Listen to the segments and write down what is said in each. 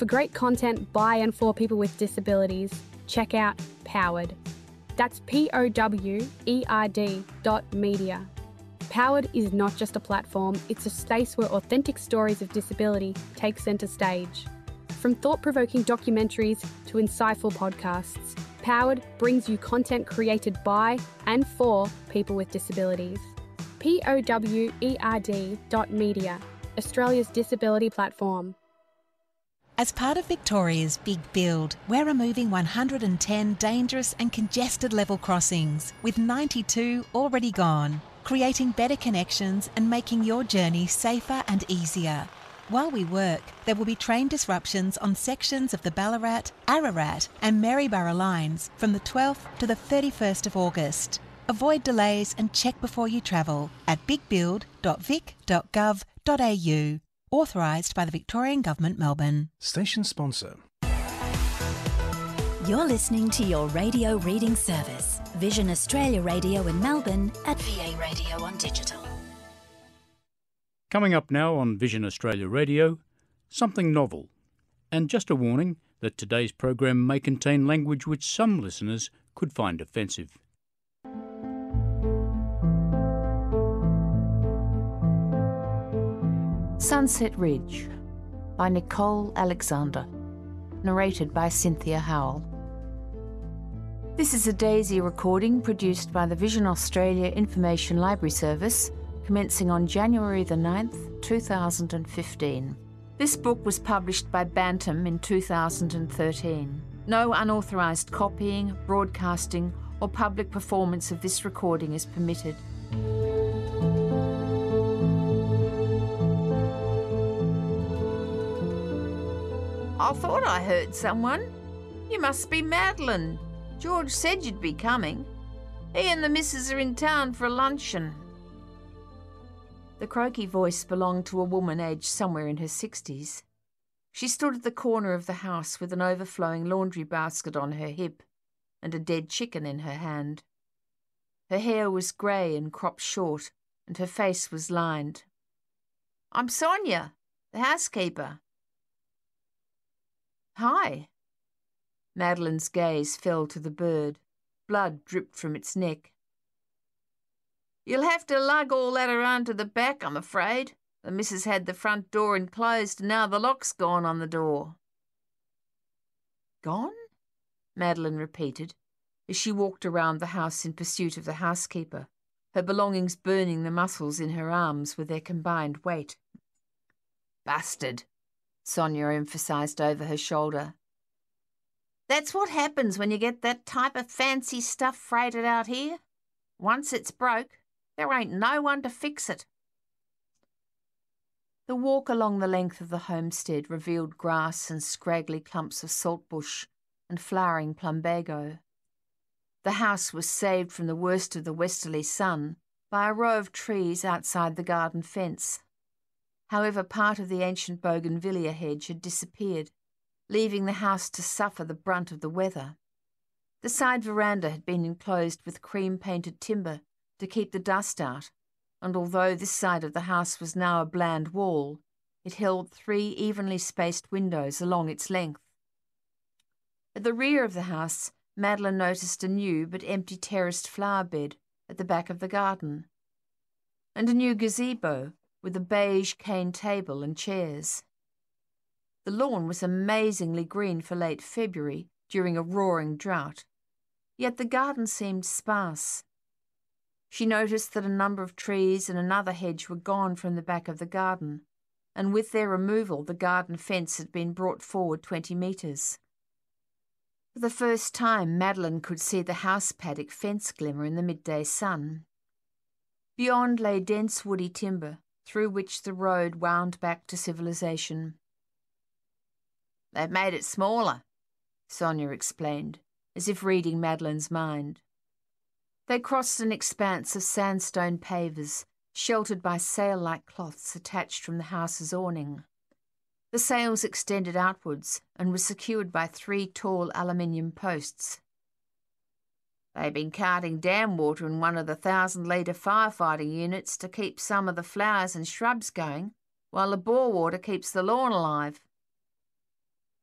For great content by and for people with disabilities, check out Powered. That's POWERD.media. Powered is not just a platform, it's a space where authentic stories of disability take centre stage. From thought-provoking documentaries to insightful podcasts, Powered brings you content created by and for people with disabilities. POWERD.media, Australia's disability platform. As part of Victoria's Big Build, we're removing 110 dangerous and congested level crossings, with 92 already gone, creating better connections and making your journey safer and easier. While we work, there will be train disruptions on sections of the Ballarat, Ararat and Maryborough lines from the 12th to the 31st of August. Avoid delays and check before you travel at bigbuild.vic.gov.au. Authorised by the Victorian Government, Melbourne. Station sponsor. You're listening to your radio reading service, Vision Australia Radio in Melbourne at VA Radio on Digital. Coming up now on Vision Australia Radio, something novel. And just a warning that today's program may contain language which some listeners could find offensive. Sunset Ridge by Nicole Alexander, narrated by Cynthia Howell. This is a Daisy recording produced by the Vision Australia Information Library Service, commencing on January the 9th, 2015. This book was published by Bantam in 2013. No unauthorised copying, broadcasting or public performance of this recording is permitted. I thought I heard someone. You must be Madeline. George said you'd be coming. He and the missus are in town for a luncheon. The croaky voice belonged to a woman aged somewhere in her 60s. She stood at the corner of the house with an overflowing laundry basket on her hip and a dead chicken in her hand. Her hair was grey and cropped short, and her face was lined. I'm Sonia, the housekeeper. Hi. Madeline's gaze fell to the bird. Blood dripped from its neck. You'll have to lug all that around to the back, I'm afraid. The missus had the front door enclosed and now the lock's gone on the door. Gone? Madeline repeated, as she walked around the house in pursuit of the housekeeper, her belongings burning the muscles in her arms with their combined weight. Busted, Sonia emphasised over her shoulder. That's what happens when you get that type of fancy stuff freighted out here. Once it's broke, there ain't no one to fix it. The walk along the length of the homestead revealed grass and scraggly clumps of saltbush and flowering plumbago. The house was saved from the worst of the westerly sun by a row of trees outside the garden fence. However, part of the ancient bougainvillea hedge had disappeared, leaving the house to suffer the brunt of the weather. The side veranda had been enclosed with cream-painted timber to keep the dust out, and although this side of the house was now a bland wall, it held 3 evenly spaced windows along its length. At the rear of the house, Madeline noticed a new but empty terraced flower bed at the back of the garden, and a new gazebo with a beige cane table and chairs. The lawn was amazingly green for late February during a roaring drought, yet the garden seemed sparse. She noticed that a number of trees and another hedge were gone from the back of the garden, and with their removal the garden fence had been brought forward 20 metres. For the first time, Madeline could see the house paddock fence glimmer in the midday sun. Beyond lay dense woody timber, through which the road wound back to civilization. They've made it smaller, Sonia explained, as if reading Madeline's mind. They crossed an expanse of sandstone pavers, sheltered by sail-like cloths attached from the house's awning. The sails extended outwards and were secured by 3 tall aluminium posts. They've been carting dam water in one of the 1,000-litre firefighting units to keep some of the flowers and shrubs going, while the bore water keeps the lawn alive.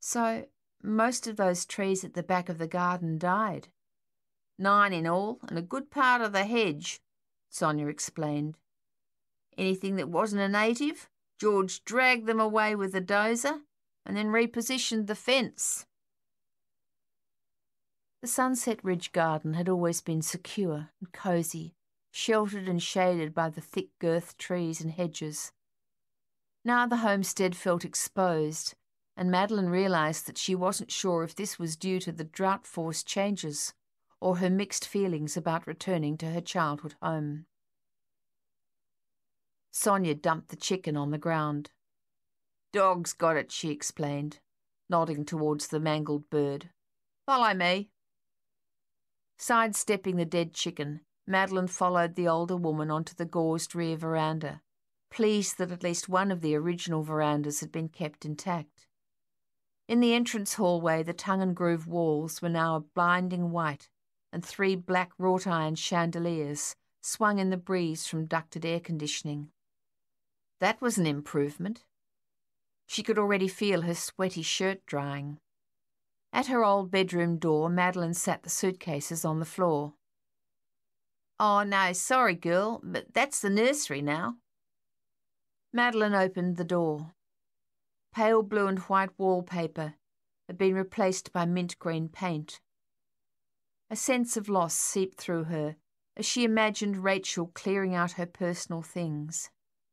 So most of those trees at the back of the garden died. 9 in all, and a good part of the hedge, Sonia explained. Anything that wasn't a native, George dragged them away with the dozer and then repositioned the fence. The Sunset Ridge garden had always been secure and cosy, sheltered and shaded by the thick girth trees and hedges. Now the homestead felt exposed, and Madeline realised that she wasn't sure if this was due to the drought-forced changes or her mixed feelings about returning to her childhood home. Sonia dumped the chicken on the ground. "Dog's got it," she explained, nodding towards the mangled bird. "Follow me." Sidestepping the dead chicken, Madeline followed the older woman onto the gauzed rear veranda, pleased that at least one of the original verandas had been kept intact. In the entrance hallway, the tongue-and-groove walls were now a blinding white, and 3 black wrought-iron chandeliers swung in the breeze from ducted air conditioning. That was an improvement. She could already feel her sweaty shirt drying. At her old bedroom door, Madeline sat the suitcases on the floor. "Oh, no, sorry, girl, but that's the nursery now." Madeline opened the door. Pale blue and white wallpaper had been replaced by mint green paint. A sense of loss seeped through her as she imagined Rachel clearing out her personal things.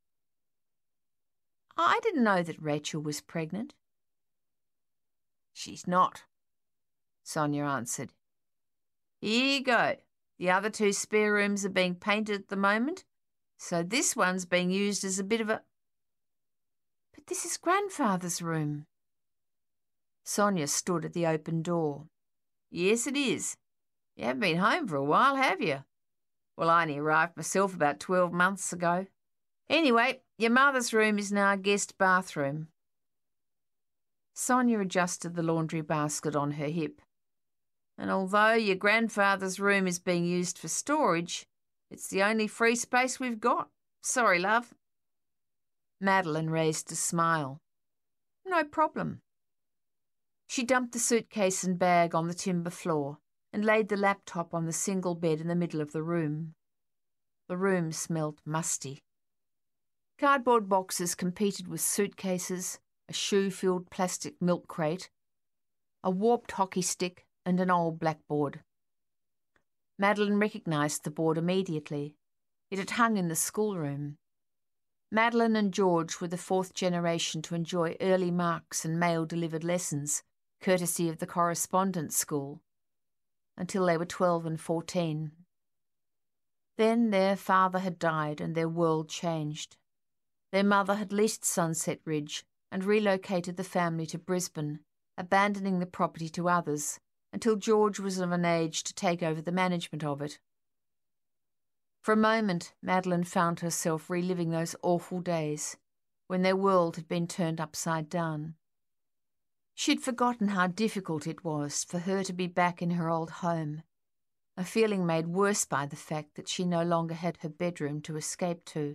"I didn't know that Rachel was pregnant." "She's not," Sonia answered. "Here you go. The other 2 spare rooms are being painted at the moment, so this one's being used as a bit of a—" "But this is Grandfather's room." Sonia stood at the open door. "Yes, it is. You haven't been home for a while, have you? Well, I only arrived myself about 12 months ago. Anyway, your mother's room is now a guest bathroom." Sonia adjusted the laundry basket on her hip. "And although your grandfather's room is being used for storage, it's the only free space we've got. Sorry, love." Madeline raised a smile. "No problem." She dumped the suitcase and bag on the timber floor and laid the laptop on the single bed in the middle of the room. The room smelled musty. Cardboard boxes competed with suitcases, a shoe-filled plastic milk crate, a warped hockey stick, and an old blackboard. Madeline recognised the board immediately. It had hung in the schoolroom. Madeline and George were the 4th generation to enjoy early marks and mail-delivered lessons, courtesy of the correspondence school, until they were 12 and 14. Then their father had died and their world changed. Their mother had leased Sunset Ridge and relocated the family to Brisbane, abandoning the property to others, until George was of an age to take over the management of it. For a moment, Madeline found herself reliving those awful days when their world had been turned upside down. She'd forgotten how difficult it was for her to be back in her old home, a feeling made worse by the fact that she no longer had her bedroom to escape to.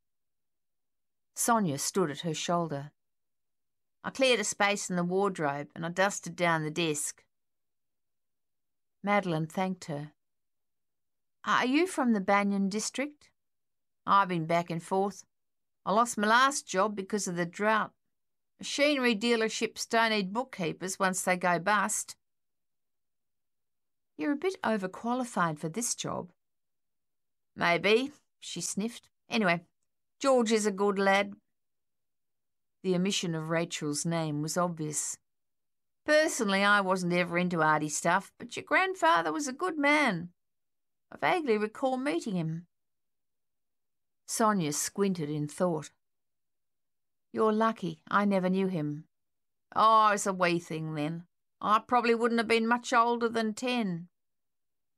Sonia stood at her shoulder. "I cleared a space in the wardrobe and I dusted down the desk." Madeline thanked her. "Are you from the Banyan district?" "I've been back and forth. I lost my last job because of the drought. Machinery dealerships don't need bookkeepers once they go bust." "You're a bit overqualified for this job." "Maybe," she sniffed. "Anyway, George is a good lad." The omission of Rachel's name was obvious. "Personally, I wasn't ever into arty stuff, but your grandfather was a good man. I vaguely recall meeting him." Sonia squinted in thought. "You're lucky. I never knew him." "Oh, it's a wee thing then. I probably wouldn't have been much older than 10.